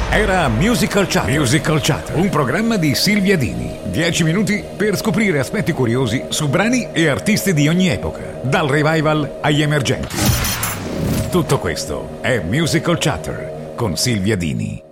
Era Musical Chatter, un programma di Silvia Dini. 10 minuti per scoprire aspetti curiosi su brani e artisti di ogni epoca, dal revival agli emergenti. Tutto questo è Musical Chatter con Silvia Dini.